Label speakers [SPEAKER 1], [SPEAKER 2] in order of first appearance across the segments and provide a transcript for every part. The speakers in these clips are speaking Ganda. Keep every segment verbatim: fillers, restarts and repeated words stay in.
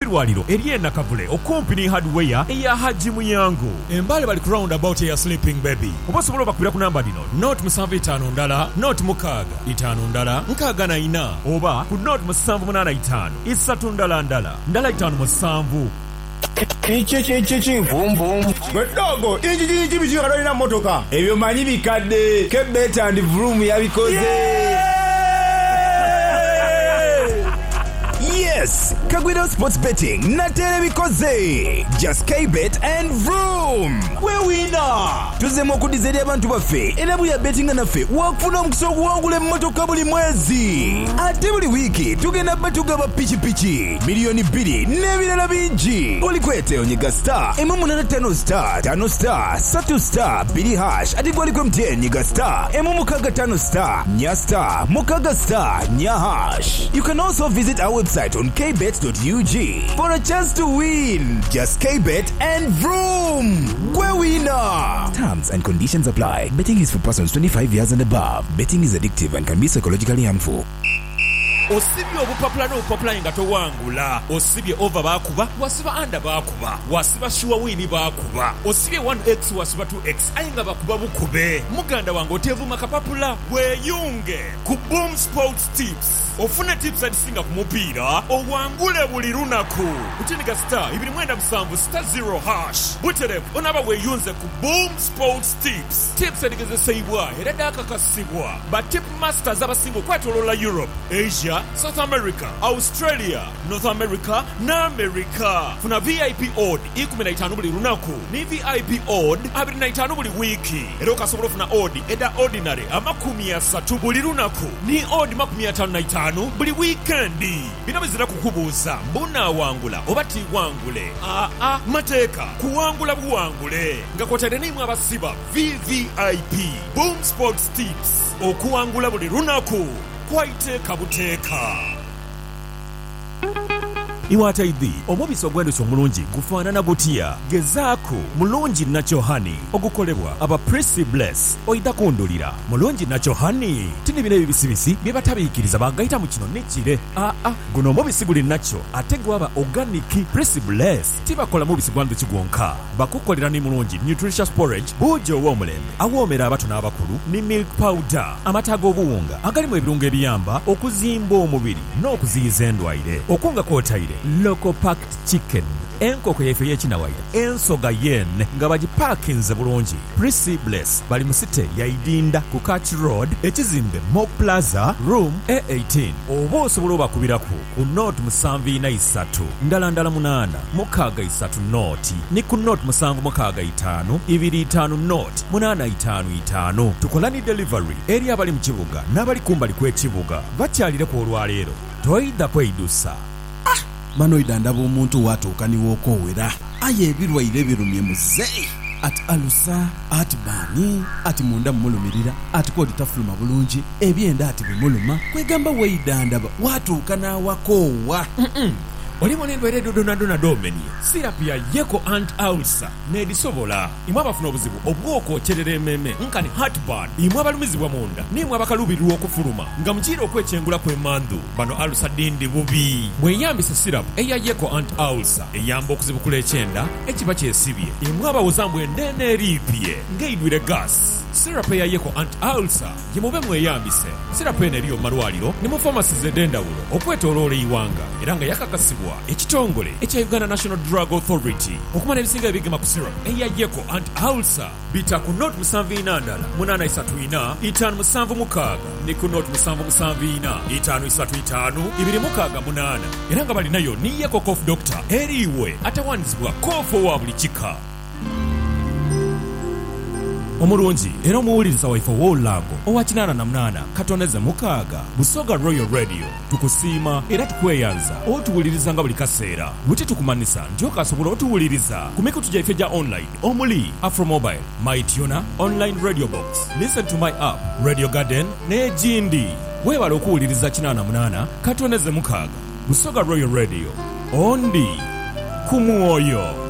[SPEAKER 1] n'eddwaliro eri Nakavule okumpi ne hardware eya Haji Muyango. Embale bali ku roundabout eya Sleeping Baby. Oba osobola bakubira ku namba dino noti musanvu etaano ndala noti mukaaga itaano ndala nkaaga na ina oba ku noti musanvu munaana itaano isatu ndala ndala ndala itaano musanvu.
[SPEAKER 2] Ichi chi chi chi boom boom. Bedogo, ichi chi chi bichi kalina motoka. Ebyo manyi bikadde. Kebet and vroom yabikoze. Yes, Kagwido Sports Betting natere bikoze. Just K-Bet and vroom. We winner. Tuzemo kudizeri abantu baffe. Enabu ya betting naffe. Wakufuna mukisa okuwangula emmotoka buli mwezi. Ate buli wiki tugenda batugaba pichi pichi. Milioni bbiri n'ebirala bingi. Olikwete onyiga star. Emu munana tano star. Tano star. Satu star. Biri hash. Ati gwali kwa mtie nyiga star. Emu mukaga tano star. Nya star. Mukaga star. Nya hash. You can also visit our website on k bet dot u g for a chance to win. Just K-Bet and vroom. Gwe winner. Terms and conditions apply. Betting is for persons twenty-five years and above. Betting is addictive and can be psychologically harmful.
[SPEAKER 1] Osibye obupapula n'obupapula nga towangula. Osibye over bakuba, wasiba under bakuba, wasiba sure win bakuba. Osibye one x wasiba two x ayinga bakuba bukube. Muganda wange otevuma kapapula weyunge ku Boom Sports Tips. Ofuna tips adisinga ku mupiira owangule buli lunaku. Utiniga star ibiri mwenda musanvu star zero hash. Buteref onaba weyunze ku Boom Sports Tips. Tips adigezesebwa era dakakasibwa ba tip masters abasinga kwatolola Europe, Asia, South America, Australia, North America na America. Funa V I P odd ikumi na itaano buli lunaku ni V I P odd abiri na itaano buli wiki. Era okasobola funa odd eda ordinary amakumi asatu buli lunaku ni odd makumi ataano na itaano buli weekendi. Bino bizira kukubuuza mbuna wangula oba tiwangule. Ah ah mateeka kuwangula buwangule nga kwotadde nimwe abasiba V V I P Boom Sports Tips okuwangula buli lunaku. Kwaite kabuteeka. Iwata idhi omubisi ogw'enduki omulungi gufaanana gutya. Gezaako mulungi Nacho Honey ogukolebwa aba Prissy Bless oyita kundulira. Mulungi Nacho Honey tini bino ebibisibisi bye batabiikiriza bagayita mu kino n'ekire. Ah ah guno omubisi guli Nacho ate gwaba organic. Prissy Bless tibakola mubisi gwa nduki gwonka, bakukolera ni mulungi nutritious porridge buugi ow'omulembe awoomera abato n'abakulu ni milk powder amata ag'obuwunga agalimu ebirungo ebiyamba okuzimba omubiri n'okuziyiza endwaire. Okunga kw'otayire local packed chicken, enkoko yaife y'ekinawaira, ensoga yen nga bagipakinze bulungi. Prissy Bless bali mu site ya Idinda ku Catch Road ekizimbe Mo Plaza room A eighteen. Oba osobola obakubirako ku noti musanvu ina isatu ndala ndala munaana mukaaga isatu noti ni ku noti musanvu mukaaga itaano ibiri itaano noti munaana itaano itaano. Tukola ni delivery eri abali mu kibuga n'abali kumbali kw'ekibuga bakyalire ku olwaleero. Toyida kweyidusa.
[SPEAKER 3] Manoida ndaba omuntu watuuka niwookowera aye ebirwaire birumye muzeeyi ati alusa ati baani ati munda mumulumirira ati kodi tafuluma bulungi ebyenda ati bimuluma kwegamba weeyida ndaba watuuka n'awakoowa.
[SPEAKER 1] Olimu n'endwaire dodonadona domeni sirapu ya Yeko Ant Ulcer n'edisobola. Imwe abafuna obuzibu obw'okwokyerera emmeeme nkani heartburn, imwe abalumizibwa munda nimwe abakaluubirirwa okufuluma nga mukiira okwekyengula kw'emmandu. Bano alusa dindi bubi. Bweyambisa sirapu eya Yeko Ant Ulcer eyamba okuzibukula ekyenda ekiba kyesibye. Imwe abawoza mbu endeena eriipye ng'eidwire gas. Sirapu eya Yeko Ant Ulcer ye mube mweyambise. Sirapu eno eri mu malwaliro ne mu pharmacies ez'endawulo okwetooloola eyiwanga era nga yakakasibwa ekitongole ekya Uganda National Drug Authority. Okumala ebisinga ebigema ku syrup eya Yeko Ant Ulcer bita ku noti musanvu ina ndala munaana isatu ina itaano musanvu mukaaga ne ku noti musanvu musanvu ina itaano isatu itaano ibiri mukaaga munaana. Era nga balinayo ni Yeko Cough Doctor eriiwe atawaanizibwa koofo wa buli kika. Omulungi era omuwuliriza waife w'olulango owa kinaana na munaana katoneze mukaaga Busoga Royal Radio tukusiima era tukweyanza otuwuliriza nga buli kaseera. Buti tukumanisa nti okasobola otuwuliriza ku mikutu gyaife gya online omuli Afromobile, MyTuner, Online Radio Box, Listen to My App, Radio Garden n'egindi. Weewala okuwuliriza kinaana munaana katoneze mukaaga Busoga Royal Radio ondi ku mwoyo.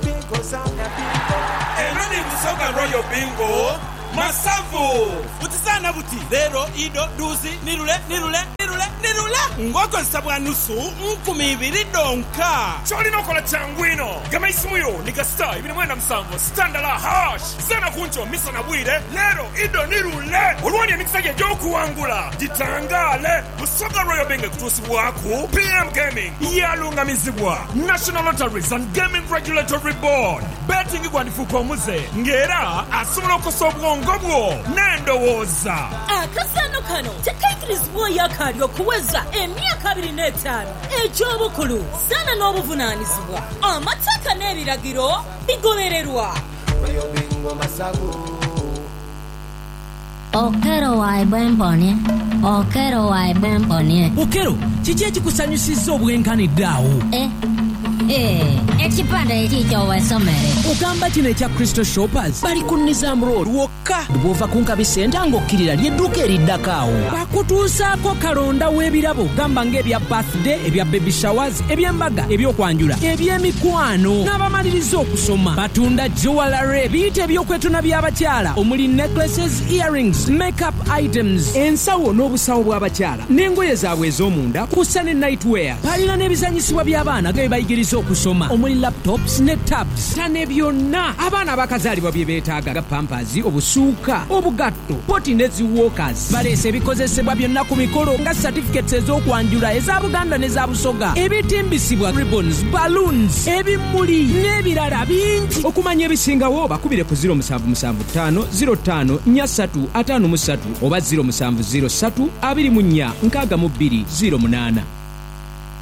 [SPEAKER 4] Royal Bingo, Masavu, utisa bwana buti lero ido duzi nirule nirule nirule nirule ngokozesa bwa nusu nkumi ibiri donka
[SPEAKER 1] kyolina okola kyangu ino gama isimu yo ni ga star ibiri mwenda musanvu standala hash zana kuncho misa na bwire lero ido nirule olwani emikisa gye gy'okuwangula gitangale busoga royal benge kutuusibwaku P M Gaming yalungamizibwa National Lotteries and Gaming Regulatory Board. Betting gwandifuuka omuze ng'era asobola okukosa obwongo bwo n'endowooza.
[SPEAKER 5] Akasano kano tekaikirizibwayo akaali okuweza emyaka abiri n'etaano egy'obukulu sana n'obuvunaanyizibwa. Amateeka n'ebiragiro bigobererwa.
[SPEAKER 6] Okero wa ibemponie Okero wa ibemponie
[SPEAKER 7] Okero, kiki ekikusanyusizza obwenkanidde awo?
[SPEAKER 6] Eh, eh, ekipande ekikyo wesomere.
[SPEAKER 7] Ogamba kino ekya Crystal Shoppers bali ku Nizam Road wokka bw'ova ku Nkabi Center ng'okkirira ly'edduuka eriddako awo. Bakutuusaako kalonda w'ebirabo gamba ng'ebya birthday, ebya baby showers, eby'embaga, ebyokwanjula, eby'emikwano n'abamaliriza okusoma. Batunda jewelry, biyite ebyokwetuna by'abakyala omuli necklaces, earrings, makeup items, ensawo n'obusawo bw'abakyala n'engoye zaabwe ez'omunda kussa ne nightwear. Balina n'ebizanyisibwa by'abaana ge bayigiriza okusoma omuli laptops ne tabs. Tane byonna abaana abakazaalibwa bye beetaaga ga pampers, obusuuka, obugatto, poti ne ziwalkers. Baleese ebikozesebwa byonna ku mikolo nga certificates ez'okwanjula eza Buganda ne za Busoga, ebitimbisibwa ribbons, balloons, ebimuli n'ebirala bingi. Okumanya ebisingawo bakubire ku zero seven seven five zero five four three five five oba zero seven zero three two four six two zero eight zero eight.